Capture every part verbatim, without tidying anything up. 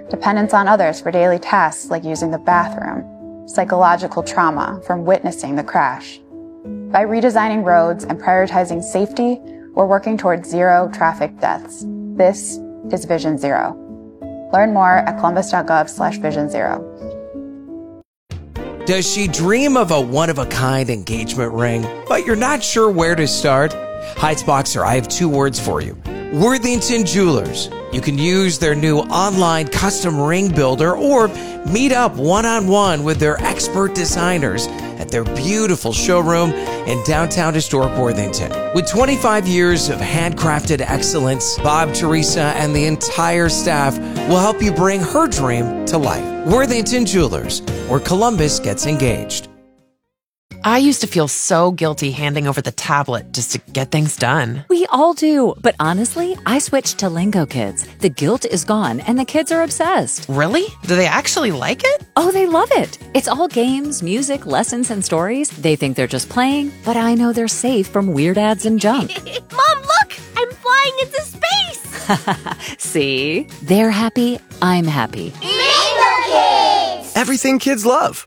dependence on others for daily tasks like using the bathroom, psychological trauma from witnessing the crash. By redesigning roads and prioritizing safety, we're working towards zero traffic deaths. This is Vision Zero. Learn more at columbus.gov slash vision zero. Does she dream of a one-of-a-kind engagement ring, but you're not sure where to start? Heights Boxer, I have two words for you. Worthington Jewelers. You can use their new online custom ring builder or meet up one-on-one with their expert designers at their beautiful showroom in downtown historic Worthington. With twenty-five years of handcrafted excellence, Bob, Teresa, and the entire staff will help you bring her dream to life. Worthington Jewelers, where Columbus gets engaged. I used to feel so guilty handing over the tablet just to get things done. We all do. But honestly, I switched to Lingo Kids. The guilt is gone and the kids are obsessed. Really? Do they actually like it? Oh, they love it. It's all games, music, lessons, and stories. They think they're just playing, but I know they're safe from weird ads and junk. Mom, look! I'm flying into space! See? They're happy. I'm happy. Lingo Kids! Everything kids love.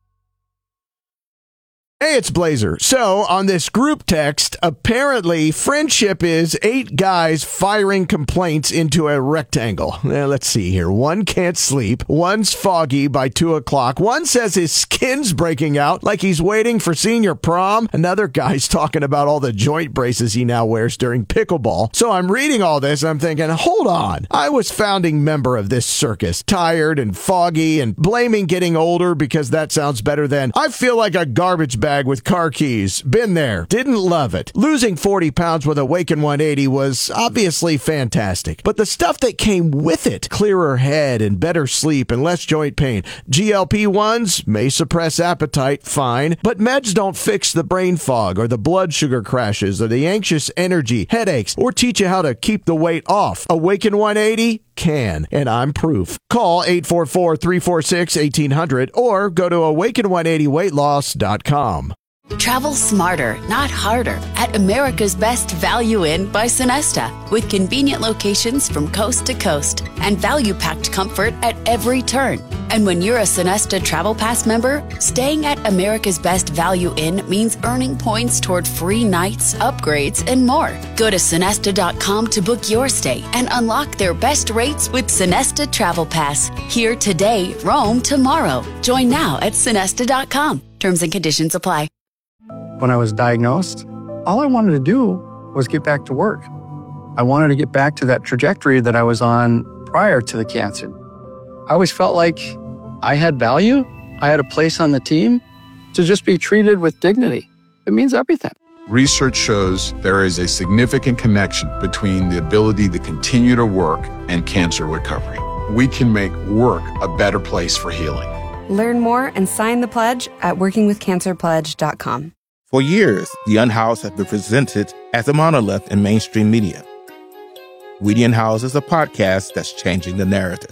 Hey, it's Blazer. So, on this group text, apparently friendship is eight guys firing complaints into a rectangle. Now, let's see here. One can't sleep. One's foggy by two o'clock. One says his skin's breaking out like he's waiting for senior prom. Another guy's talking about all the joint braces he now wears during pickleball. So, I'm reading all this and I'm thinking, hold on. I was founding member of this circus. Tired and foggy and blaming getting older because that sounds better than I feel like a garbage bag with car keys. Been there. Didn't love it. Losing forty pounds with Awaken one eighty was obviously fantastic. But the stuff that came with it, clearer head and better sleep and less joint pain. G L P ones may suppress appetite, fine. But meds don't fix the brain fog or the blood sugar crashes or the anxious energy, headaches, or teach you how to keep the weight off. Awaken one eighty can, and I'm proof. Call eight four four, three four six, one eight hundred or go to awaken one eighty weight loss dot com. Travel smarter, not harder, at America's Best Value Inn by Sonesta, with convenient locations from coast to coast and value-packed comfort at every turn. And when you're a Sonesta Travel Pass member, staying at America's Best Value Inn means earning points toward free nights, upgrades, and more. Go to Sonesta dot com to book your stay and unlock their best rates with Sonesta Travel Pass. Here today, roam tomorrow. Join now at Sonesta dot com. Terms and conditions apply. When I was diagnosed, all I wanted to do was get back to work. I wanted to get back to that trajectory that I was on prior to the cancer. I always felt like I had value. I had a place on the team. To just be treated with dignity, it means everything. Research shows there is a significant connection between the ability to continue to work and cancer recovery. We can make work a better place for healing. Learn more and sign the pledge at working with cancer pledge dot com. For years, The Unhoused has been presented as a monolith in mainstream media. We the Unhoused is a podcast that's changing the narrative.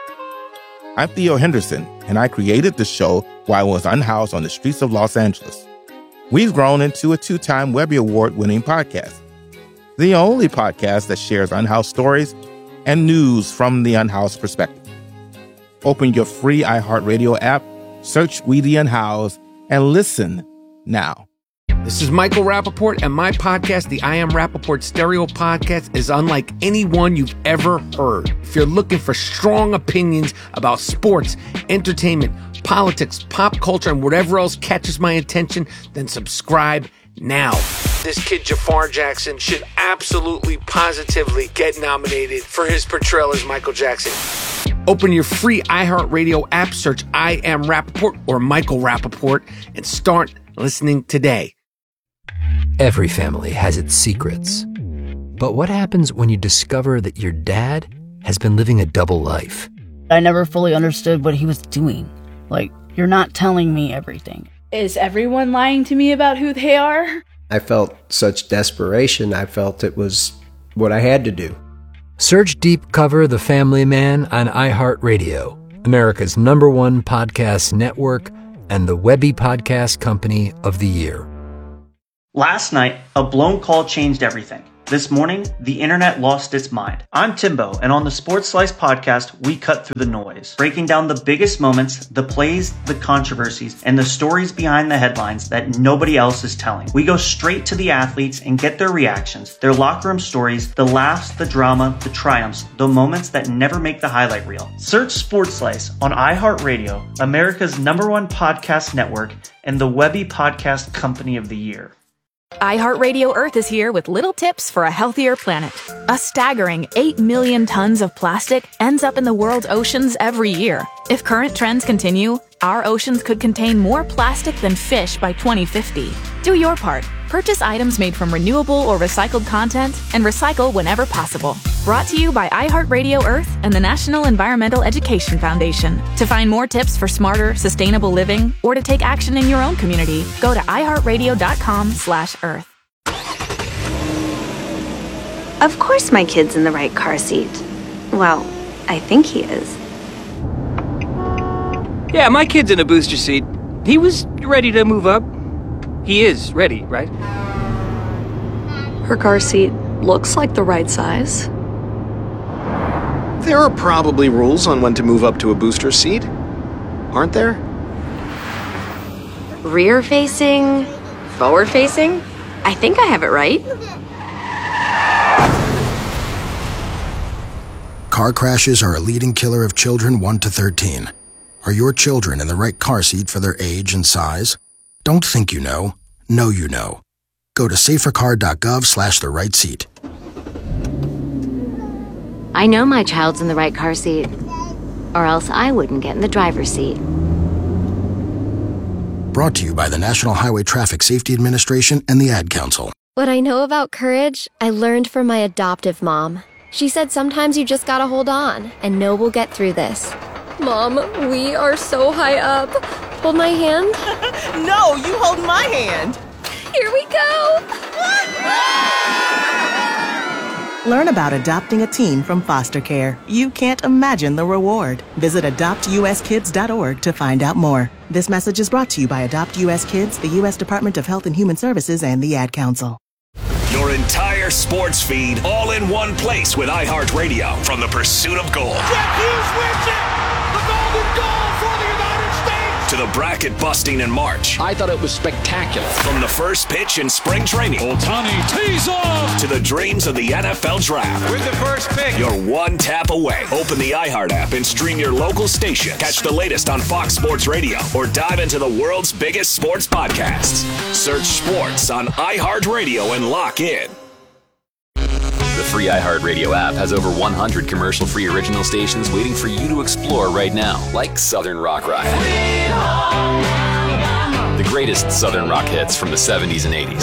I'm Theo Henderson, and I created the show while I was unhoused on the streets of Los Angeles. We've grown into a two-time Webby Award-winning podcast, the only podcast that shares unhoused stories and news from the unhoused perspective. Open your free iHeartRadio app, search We the Unhoused, and listen now. This is Michael Rappaport, and my podcast, the I Am Rappaport Stereo Podcast, is unlike any one you've ever heard. If you're looking for strong opinions about sports, entertainment, politics, pop culture, and whatever else catches my attention, then subscribe now. This kid, Jafar Jackson, should absolutely, positively get nominated for his portrayal as Michael Jackson. Open your free iHeartRadio app, search I Am Rappaport or Michael Rappaport, and start listening today. Every family has its secrets. But what happens when you discover that your dad has been living a double life? I never fully understood what he was doing. Like, you're not telling me everything. Is everyone lying to me about who they are? I felt such desperation. I felt it was what I had to do. Search Deep Cover The Family Man on iHeartRadio, America's number one podcast network and the Webby Podcast Company of the Year. Last night, a blown call changed everything. This morning, the internet lost its mind. I'm Timbo, and on the Sports Slice podcast, we cut through the noise, breaking down the biggest moments, the plays, the controversies, and the stories behind the headlines that nobody else is telling. We go straight to the athletes and get their reactions, their locker room stories, the laughs, the drama, the triumphs, the moments that never make the highlight reel. Search Sports Slice on iHeartRadio, America's number one podcast network, and the Webby Podcast Company of the Year. iHeartRadio Earth is here with little tips for a healthier planet. A staggering eight million tons of plastic ends up in the world's oceans every year. If current trends continue, our oceans could contain more plastic than fish by twenty fifty. Do your part. Purchase items made from renewable or recycled content and recycle whenever possible. Brought to you by iHeartRadio Earth and the National Environmental Education Foundation. To find more tips for smarter, sustainable living or to take action in your own community, go to iHeartRadio.com slash Earth. Of course my kid's in the right car seat. Well, I think he is. Yeah, my kid's in a booster seat. He was ready to move up. He is ready, right? Her car seat looks like the right size. There are probably rules on when to move up to a booster seat, aren't there? Rear facing, forward facing? I think I have it right. Car crashes are a leading killer of children one to thirteen. Are your children in the right car seat for their age and size? Don't think you know. Know you know. Go to safercar.gov slash the right seat. I know my child's in the right car seat, or else I wouldn't get in the driver's seat. Brought to you by the National Highway Traffic Safety Administration and the Ad Council. What I know about courage, I learned from my adoptive mom. She said sometimes you just gotta hold on and know we'll get through this. Mom, we are so high up. Hold my hand. No, you hold my hand. Here we go. Learn about adopting a teen from foster care. You can't imagine the reward. Visit adopt u s kids dot org to find out more. This message is brought to you by Adopt U S Kids, the U S Department of Health and Human Services, and the Ad Council. Your entire sports feed all in one place with iHeartRadio from the pursuit of gold. Jack Hughes wins it! The golden goal for the United States! To the bracket busting in March. I thought it was spectacular. From the first pitch in spring training. Ohtani tees off! To the dreams of the N F L Draft. With the first pick. You're one tap away. Open the iHeart app and stream your local station. Catch the latest on Fox Sports Radio or dive into the world's biggest sports podcasts. Search sports on iHeartRadio and lock in. The free iHeartRadio app has over one hundred commercial-free original stations waiting for you to explore right now, like Southern Rock Ride. The greatest Southern rock hits from the seventies and eighties.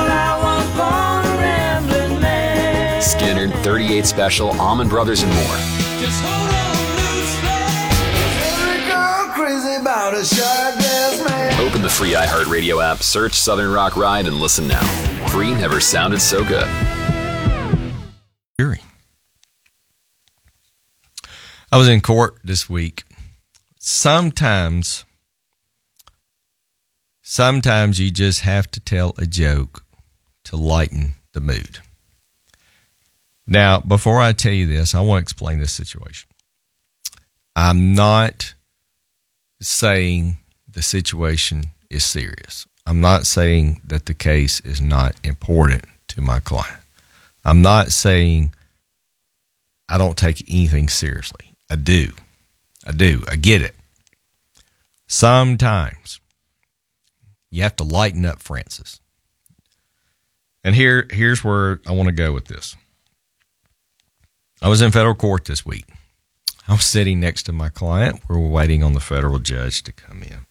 Skinner, thirty-eight Special, Allman Brothers, and more. Open the free iHeartRadio app, search Southern Rock Ride, and listen now. Free never sounded so good. I was in court this week. Sometimes, sometimes you just have to tell a joke to lighten the mood. Now, before I tell you this, I want to explain this situation. I'm not saying the situation is serious. I'm not saying that the case is not important to my client. I'm not saying I don't take anything seriously. I do. I do. I get it. Sometimes you have to lighten up, Francis. And here, here's where I want to go with this. I was in federal court this week. I was sitting next to my client. We were waiting on the federal judge to come in.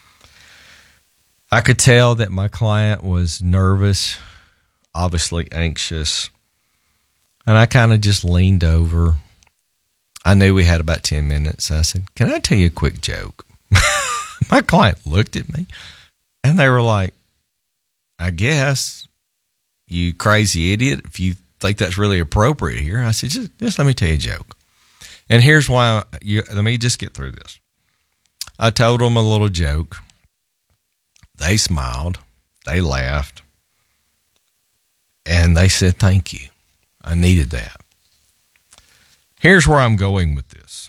I could tell that my client was nervous, obviously anxious. And I kind of just leaned over. I knew we had about ten minutes. I said, can I tell you a quick joke? My client looked at me and they were like, I guess, you crazy idiot, if you think that's really appropriate here. I said, just, just let me tell you a joke. And here's why, you, let me just get through this. I told them a little joke. They smiled. They laughed. And they said, thank you. I needed that. Here's where I'm going with this.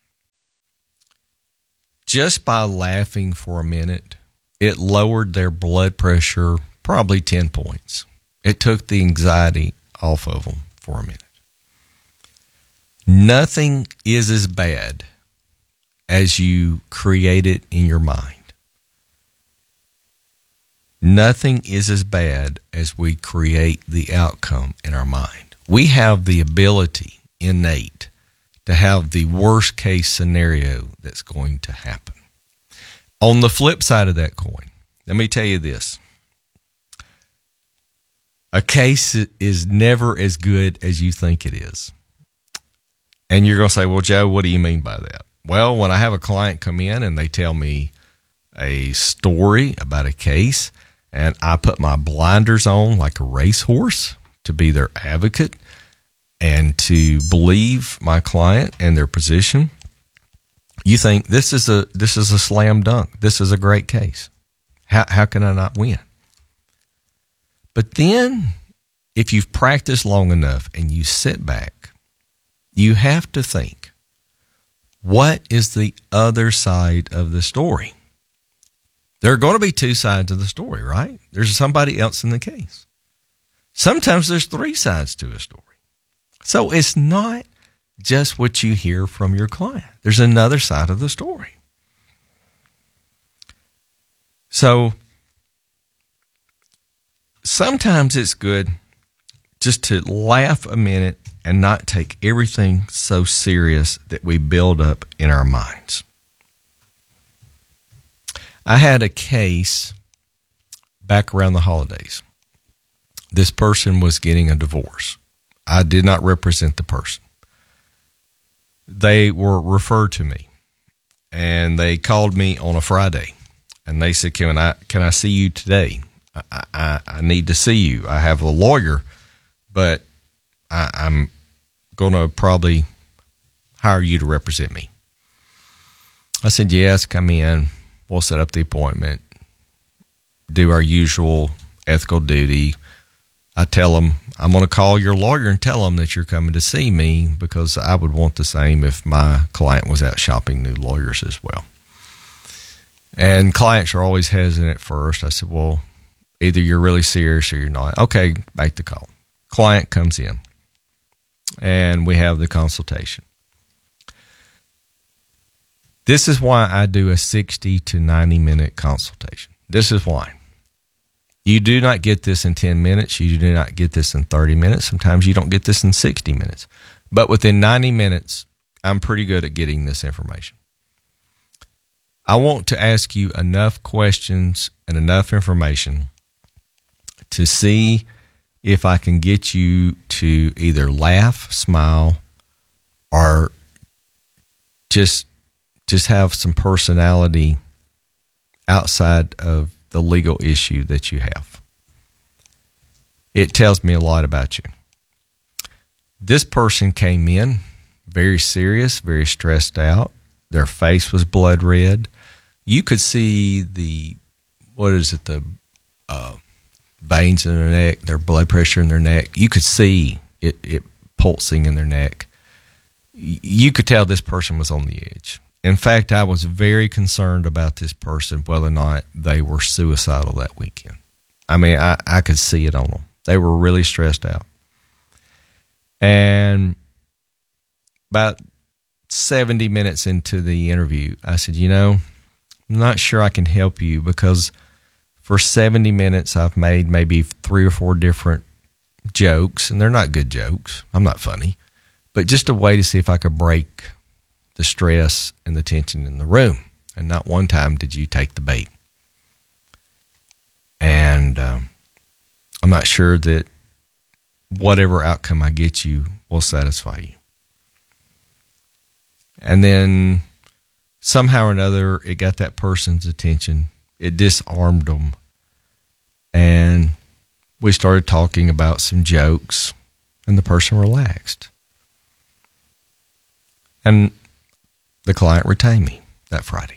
Just by laughing for a minute, it lowered their blood pressure probably ten points. It took the anxiety off of them for a minute. Nothing is as bad as you create it in your mind. Nothing is as bad as we create the outcome in our mind. We have the ability, innate, to have the worst case scenario that's going to happen. On the flip side of that coin, let me tell you this. A case is never as good as you think it is. And you're going to say, well, Joe, what do you mean by that? Well, when I have a client come in and they tell me a story about a case, and I put my blinders on like a racehorse to be their advocate and to believe my client and their position, you think this is a this is a slam dunk. This is a great case. How how can I not win? But then, if you've practiced long enough and you sit back, you have to think, what is the other side of the story? There are going to be two sides of the story, right? There's somebody else in the case. Sometimes there's three sides to a story. So it's not just what you hear from your client. There's another side of the story. So sometimes it's good just to laugh a minute and not take everything so serious that we build up in our minds. I had a case back around the holidays. This person was getting a divorce. I did not represent the person. They were referred to me, and they called me on a Friday, and they said, can I, can I see you today? I, I, I need to see you. I have a lawyer, but I, I'm going to probably hire you to represent me. I said, yes, come in. We'll set up the appointment, do our usual ethical duty. I tell them, I'm going to call your lawyer and tell them that you're coming to see me, because I would want the same if my client was out shopping new lawyers as well. And clients are always hesitant at first. I said, well, either you're really serious or you're not. Okay, make the call. Client comes in, and we have the consultation. This is why I do a sixty to ninety minute consultation. This is why. You do not get this in ten minutes. You do not get this in thirty minutes. Sometimes you don't get this in sixty minutes. But within ninety minutes, I'm pretty good at getting this information. I want to ask you enough questions and enough information to see if I can get you to either laugh, smile, or just just have some personality outside of the legal issue that you have. It tells me a lot about you. This person came in very serious, very stressed out. Their face was blood red. You could see the, what is it, the uh, veins in their neck, their blood pressure in their neck. You could see it, it pulsing in their neck. You could tell this person was on the edge. In fact, I was very concerned about this person, whether or not they were suicidal that weekend. I mean, I, I could see it on them. They were really stressed out. And about seventy minutes into the interview, I said, you know, I'm not sure I can help you, because for seventy minutes I've made maybe three or four different jokes, and they're not good jokes. I'm not funny, but just a way to see if I could break the stress and the tension in the room. And not one time did you take the bait. And um, I'm not sure that whatever outcome I get you will satisfy you. And then somehow or another, it got that person's attention. It disarmed them. And we started talking about some jokes, and the person relaxed. And the client retained me that Friday.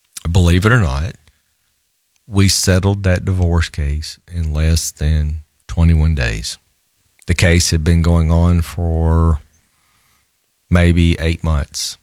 Believe it or not, we settled that divorce case in less than twenty-one days. The case had been going on for maybe eight months.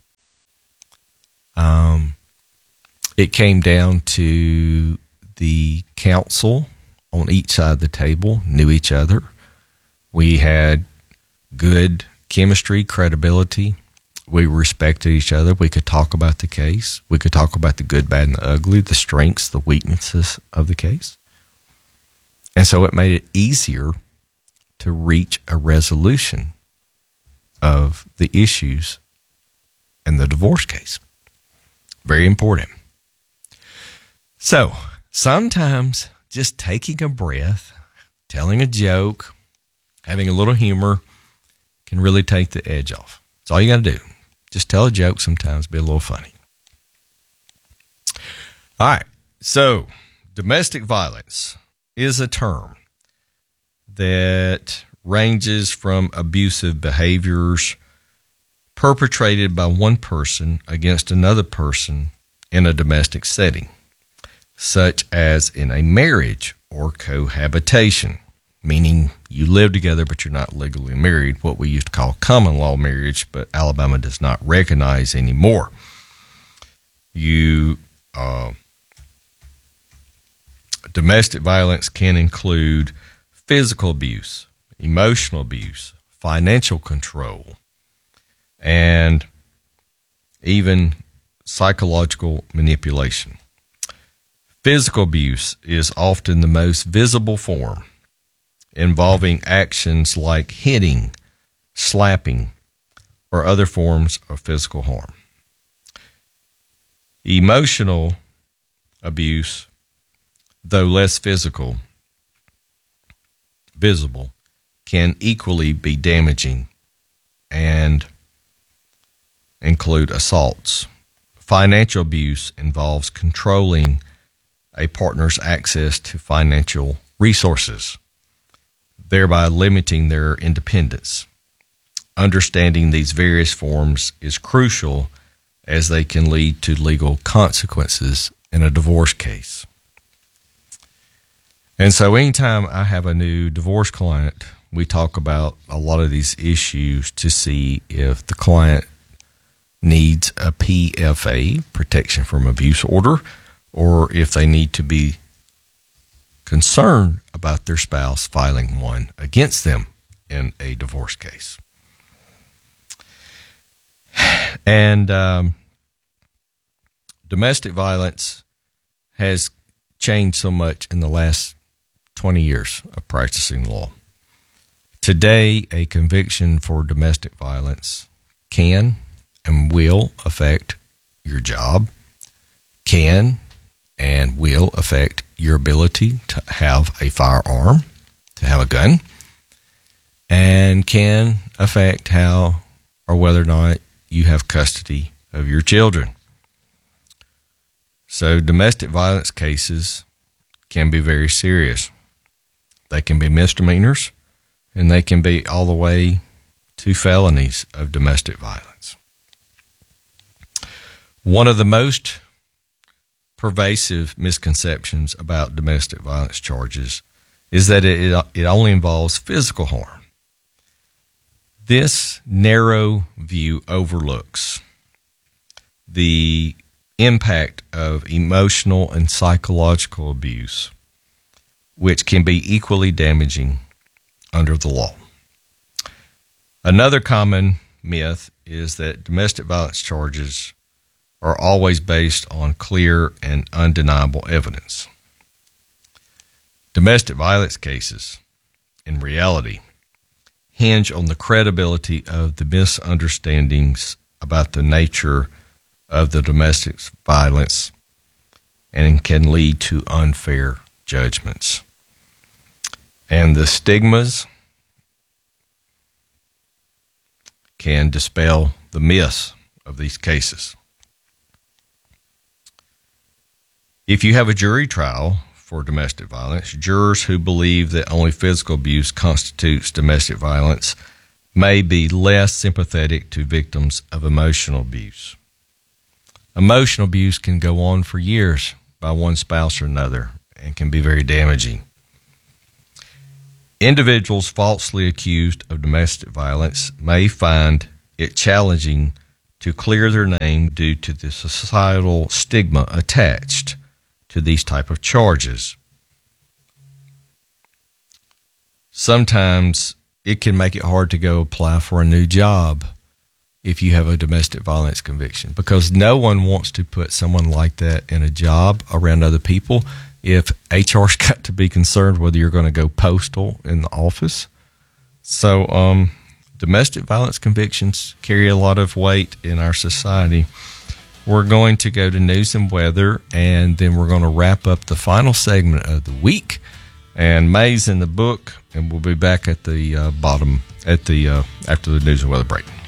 Um, it came down to the counsel on each side of the table knew each other. We had good chemistry, credibility. We respected each other. We could talk about the case. We could talk about the good, bad, and the ugly, the strengths, the weaknesses of the case. And so it made it easier to reach a resolution of the issues in the divorce case. Very important. So sometimes just taking a breath, telling a joke, having a little humor can really take the edge off. That's all you got to do. Just tell a joke sometimes, be a little funny. All right. So domestic violence is a term that ranges from abusive behaviors perpetrated by one person against another person in a domestic setting, such as in a marriage or cohabitation, meaning you live together but you're not legally married, what we used to call common law marriage, but Alabama does not recognize anymore. You uh, domestic violence can include physical abuse, emotional abuse, financial control, and even psychological manipulation. Physical abuse is often the most visible form, involving actions like hitting, slapping, or other forms of physical harm. Emotional abuse, though less physical, visible, can equally be damaging and include assaults. Financial abuse involves controlling a partner's access to financial resources, thereby limiting their independence. Understanding these various forms is crucial as they can lead to legal consequences in a divorce case. And so anytime I have a new divorce client, we talk about a lot of these issues to see if the client needs a P F A, protection from abuse order, or if they need to be concerned about their spouse filing one against them in a divorce case. And um, domestic violence has changed so much in the last twenty years of practicing law. Today, a conviction for domestic violence can and will affect your job, can and will affect your ability to have a firearm, to have a gun, and can affect how or whether or not you have custody of your children. So domestic violence cases can be very serious. They can be misdemeanors, and they can be all the way to felonies of domestic violence. One of the most pervasive misconceptions about domestic violence charges is that it, it only involves physical harm. This narrow view overlooks the impact of emotional and psychological abuse, which can be equally damaging under the law. Another common myth is that domestic violence charges are always based on clear and undeniable evidence. Domestic violence cases, in reality, hinge on the credibility of the misunderstandings about the nature of the domestic violence and can lead to unfair judgments. And the stigmas can dispel the myths of these cases. If you have a jury trial for domestic violence, jurors who believe that only physical abuse constitutes domestic violence may be less sympathetic to victims of emotional abuse. Emotional abuse can go on for years by one spouse or another and can be very damaging. individuals falsely accused of domestic violence may find it challenging to clear their name due to the societal stigma attached to these type of charges. Sometimes it can make it hard to go apply for a new job if you have a domestic violence conviction, because no one wants to put someone like that in a job around other people if H R's got to be concerned whether you're going to go postal in the office. So um, domestic violence convictions carry a lot of weight in our society. We're going to go to news and weather, and then we're going to wrap up the final segment of the week. And May's in the book, and we'll be back at the uh, bottom at the uh, after the news and weather break.